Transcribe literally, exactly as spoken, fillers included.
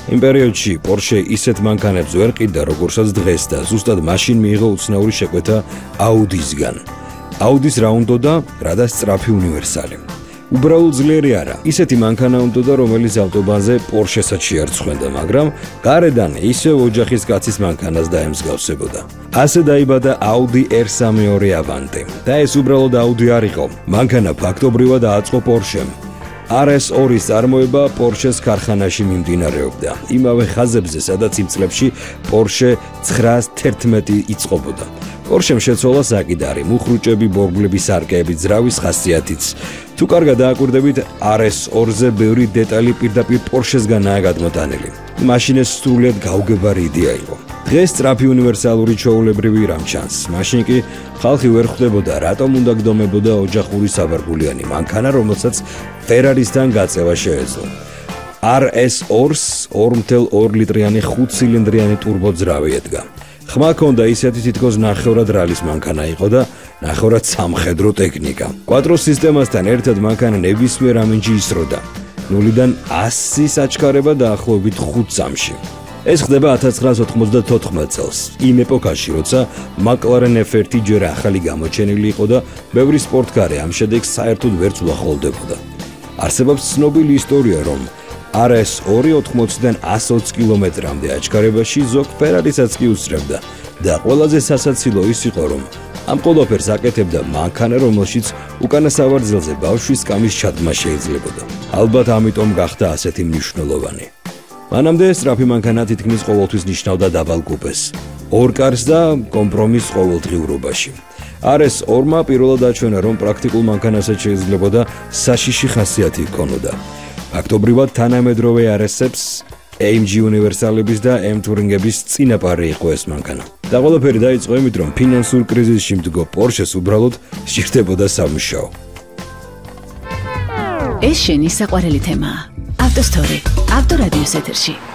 იმ პერიოდში Porsche ისეთ მანქანებს ვერ ყიდდა, როგორცაც დღეს და ზუსტად მაშინ მიიღო უცნაური შეკვეთა Audi-სგან. Audi-ს რა უნდოდა, რადგან სწრაფი უნივერსალი. უბრალოდ ძლიერი არა. ისეთი მანქანა უნდოდა, რომელიც ავტობანზე Porsche-საც შეარცხვენდა, მაგრამ გარედან ისევ ოჯახის კაცის მანქანას დაემსგავსებოდა. ასე დაიბადა Audi R thirty-two Avante. და ეს უბრალოდ Audi არ იყო. მანქანა ფაქტობრივად ააწყო Porsche-მ. R S two-ის წარმოება Porsche-s ქარხანაში მიმდინარეობდა. იმავე ხაზებზე, სადაც იმ წლებში Porsche nine eleven იწყობოდა. Porsche-მ შეცვალა საკიდარი, მუხრუჭები, ბორბლები, სარკეები, ძრავის ხასიათიც. თუ კარგად დააკვირდებით, R S two-ზე ბევრი დეტალი პირდაპირ Porsche-სგანაა გადმოტანილი. მაშინ ეს სრულიად გაუგებარი იდეა იყო. დღეს სწრაფი უნივერსალური ჩვეულებრივი რამ ჩანს. მაშინ კი ხალხი ვერ ხვდებოდა, რატომ უნდა გდომებოდა ოჯახური საბარგულიანი მანქანა, რომელსაც Ferrari-სთან გაწევა შეეძლო. R S two-ს two point two ლიტრიანი ხუთ ცილინდრიანი ტურბოძრავი ედგა. ხმა ჰქონდა ისეთი თითქოს ნახევრად რალის მანქანა იყო და ნახევრად სამხედრო ტექნიკა. კვატრო სისტემასთან ერთად მანქანა ნებისმიერ ამინჯი ისროდა. ნულიდან ასი საჩქარება დაახლოებით ხუთ წამში. ეს ხდება one thousand nine hundred ninety-four წელს, იმ ეპოქაში, როცა McLaren F one ჯერ ახალი გამოჩენილი იყო და ბევრი სპორტკარი ამ შედეგს საერთოდ ვერც უახლოვდებოდა. არსებობს ცნობილი ისტორია, რომ R S two eighty-დან one hundred twenty კილომეტრამდე აჩქარებაში ზოგ Ferrari-საც კი უსწრებდა და ყველაზე სასაცილო ის იყო, რომ ამ ყველაფერს აკეთებდა მანქანა, რომელშიც უკანა სავარძელზე ბავშვის კამის ჩადმა შეიძლებოდა. ალბათ ამიტომ გახდა ასეთი მნიშვნელოვანი. მანამდე სწრაფი მანქანა თითქმის ყოველთვის ნიშნავდა დაბალ კუპეს, ორ კარს და კომპრომისს ყოველდღიურობაში. R S two-მა პირველად აჩვენა, რომ პრაქტიკულ მანქანასაც შეიძლებოდა საშიში ხასიათი ჰქონოდა. ფაქტობრივად თანამედროვე R S-ებს, A M G უნივერსალების და M Touring-ების წინაპარი იყო ეს მანქანა. და ყველაფერი დაიწყო იმით, რომ ფინანსურ კრიზისში მდგო Porsche-ს უბრალოდ სჭირდებოდა სამუშაო. ეს შენი საყვარელი თემაა. ავტოსტორი, ავტორადიოს ეთერში.